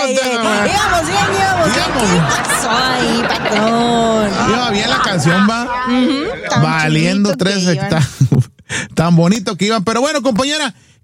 Íbamos bien. ¿Qué pasó ahí, patrón? Iba bien la canción, va. Tan Valiendo chulito 3 que hectáreas. Tan bonito que iban. Pero bueno, compañera,